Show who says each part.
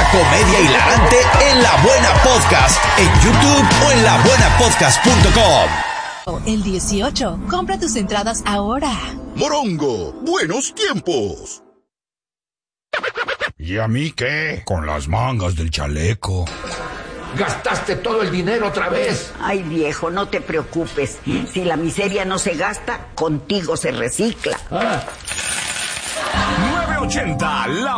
Speaker 1: comedia hilarante en La Buena Podcast, en YouTube o en labuenapodcast.com.
Speaker 2: El 18. Compra tus entradas ahora.
Speaker 3: Morongo, buenos tiempos.
Speaker 4: ¿Y a mí qué? Con las mangas del chaleco.
Speaker 5: ¿Gastaste todo el dinero otra vez?
Speaker 6: Ay, viejo, no te preocupes. Si la miseria no se gasta, contigo se recicla.
Speaker 7: 980, la